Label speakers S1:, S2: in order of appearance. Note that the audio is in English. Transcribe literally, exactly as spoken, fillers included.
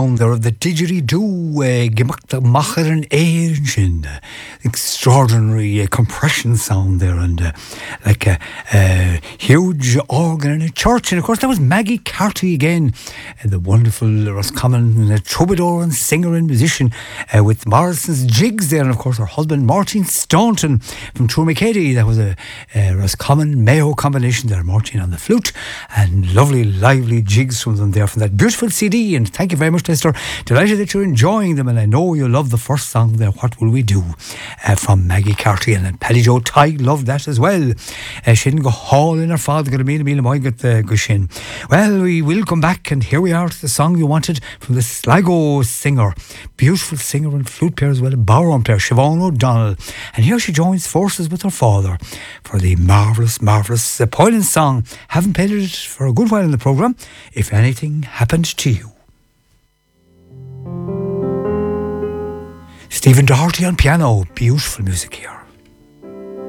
S1: There of the didgeridoo, uh, gemacht macher and Asian, uh, extraordinary uh, compression sound there, and uh, like a, a huge organ in a church. And of course, that was Maggie Carty again, uh, the wonderful Roscommon uh, troubadour and singer and musician, uh, with Morrison's jigs there, and of course, her husband Martin Staunton from Tourmakeady. That was a, a Roscommon Mayo combination there, Martin on the flute, and lovely, lively jigs from them there from that beautiful C D. And thank you very much, Lester. Delighted that you're enjoying them, and I know you love the first song there, What Will We Do, uh, from Maggie Carty, and then Paddy Joe Tighe loved that as well. Uh, she didn't go haul in her father, got a meal, a meal, I got the gushin. Well, we will come back, and here we are to the song you wanted from the Sligo singer, beautiful singer and flute player as well, a bowron player, Siobhan O'Donnell. And here she joins forces with her father for the marvellous, marvellous uh, Poilen song. Haven't played it for a good while in the programme, If Anything Happened to You. Stephen Doherty on piano, beautiful music here.